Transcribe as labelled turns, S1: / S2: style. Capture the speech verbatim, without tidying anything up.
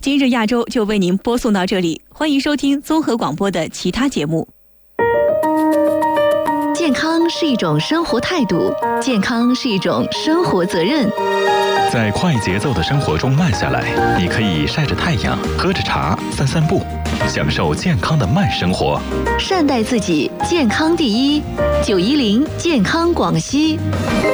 S1: 今日亚洲就为您播送到这里，欢迎收听综合广播的其他节目。
S2: 健康是一种生活态度，健康是一种生活责任。
S3: 在快节奏的生活中慢下来，你可以晒着太阳，喝着茶，散散步，享受健康的慢生活。
S2: 善待自己，健康第一。九一零健康广西。